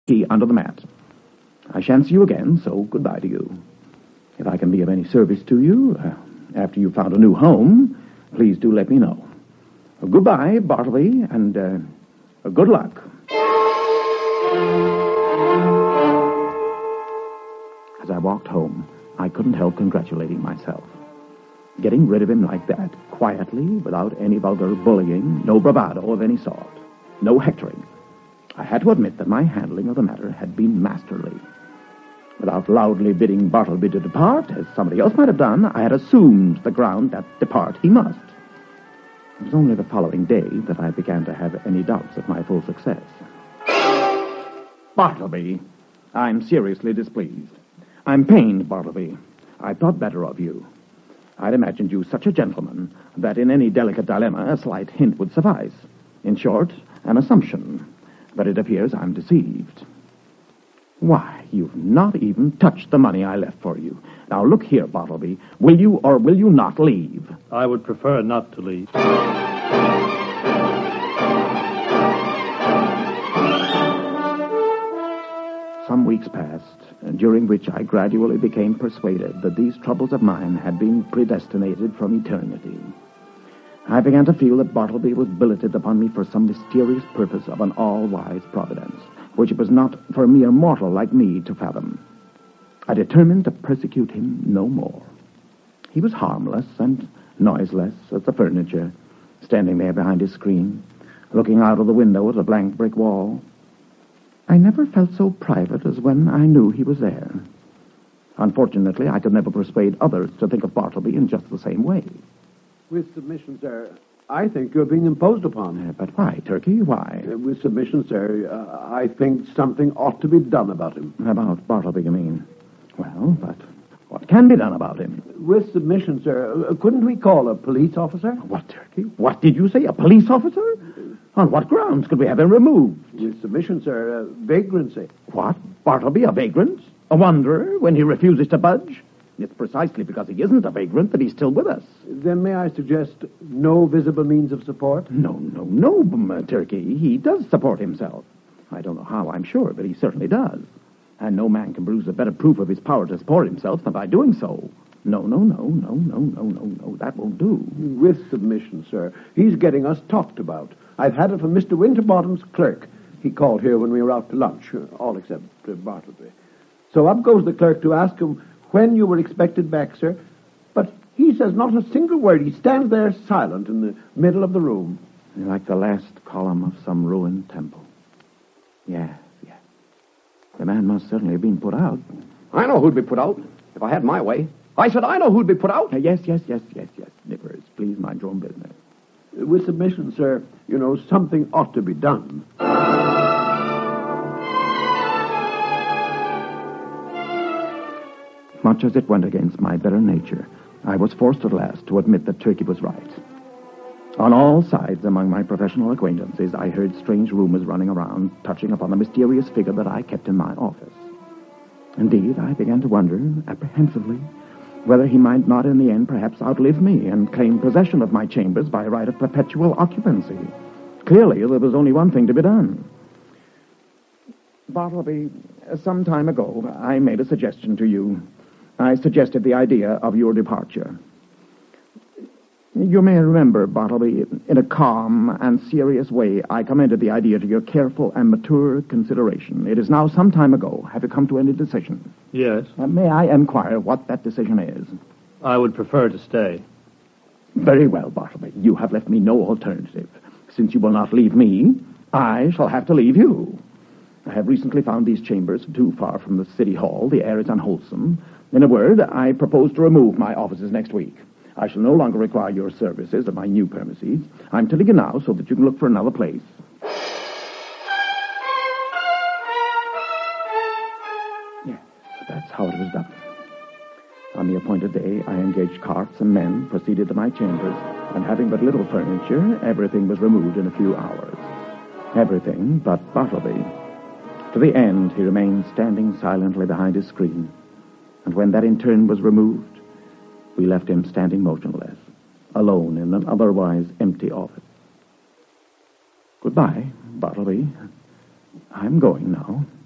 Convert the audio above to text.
key under the mat. I shan't see you again, so goodbye to you. If I can be of any service to you, after you've found a new home, please do let me know. Goodbye, Bartleby, and good luck. As I walked home, I couldn't help congratulating myself. Getting rid of him like that, quietly, without any vulgar bullying, no bravado of any sort, no hectoring. I had to admit that my handling of the matter had been masterly. Without loudly bidding Bartleby to depart, as somebody else might have done, I had assumed the ground that depart he must. It was only the following day that I began to have any doubts of my full success. Bartleby, I'm seriously displeased. I'm pained, Bartleby. I thought better of you. I'd imagined you such a gentleman that in any delicate dilemma a slight hint would suffice. In short, an assumption. But it appears I'm deceived. Why, you've not even touched the money I left for you. Now, look here, Bartleby. Will you or will you not leave? I would prefer not to leave. Some weeks passed, during which I gradually became persuaded that these troubles of mine had been predestinated from eternity. I began to feel that Bartleby was billeted upon me for some mysterious purpose of an all-wise providence, which it was not for a mere mortal like me to fathom. I determined to persecute him no more. He was harmless and noiseless as the furniture, standing there behind his screen, looking out of the window at a blank brick wall. I never felt so private as when I knew he was there. Unfortunately, I could never persuade others to think of Bartleby in just the same way. With submission, sir, I think you're being imposed upon. But why, Turkey? Why? With submission, sir, I think something ought to be done about him. About Bartleby, you mean? Well, but what can be done about him? With submission, sir, couldn't we call a police officer? What, Turkey? What did you say? A police officer? On what grounds could we have him removed? With submission, sir, vagrancy. What? Bartleby, a vagrant? A wanderer when he refuses to budge? It's precisely because he isn't a vagrant that he's still with us. Then may I suggest no visible means of support? No, Turkey. He does support himself. I don't know how, I'm sure, but he certainly does. And no man can produce a better proof of his power to support himself than by doing so. No. That won't do. With submission, sir. He's getting us talked about. I've had it from Mr. Winterbottom's clerk. He called here when we were out to lunch, all except Bartleby. So up goes the clerk to ask him when you were expected back, sir. But he says not a single word. He stands there silent in the middle of the room. Like the last column of some ruined temple. Yes. The man must certainly have been put out. I know who'd be put out, if I had my way. I said I know who'd be put out. Yes. Nippers, please mind your own business. With submission, sir, something ought to be done. Much as it went against my better nature, I was forced at last to admit that Turkey was right. On all sides among my professional acquaintances, I heard strange rumors running around, touching upon the mysterious figure that I kept in my office. Indeed, I began to wonder, apprehensively, whether he might not in the end perhaps outlive me and claim possession of my chambers by right of perpetual occupancy. Clearly, there was only one thing to be done. Bartleby, some time ago, I made a suggestion to you. I suggested the idea of your departure. You may remember, Bartleby, in a calm and serious way, I commended the idea to your careful and mature consideration. It is now some time ago. Have you come to any decision? Yes. May I inquire what that decision is? I would prefer to stay. Very well, Bartleby. You have left me no alternative. Since you will not leave me, I shall have to leave you. I have recently found these chambers too far from the city hall. The air is unwholesome. In a word, I propose to remove my offices next week. I shall no longer require your services at my new premises. I'm telling you now so that you can look for another place. Yes, that's how it was done. On the appointed day, I engaged carts and men, proceeded to my chambers, and having but little furniture, everything was removed in a few hours. Everything but Bartleby. To the end, he remained standing silently behind his screen. And when that in turn was removed, we left him standing motionless, alone in an otherwise empty office. Goodbye, Bartleby. I'm going now.